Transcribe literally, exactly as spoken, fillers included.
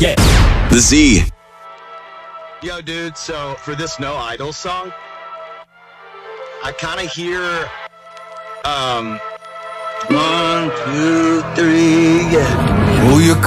Yeah. The Z. Yo, dude, so for this No Idol song, I kind of hear, um, one, two, three, yeah. Oh, you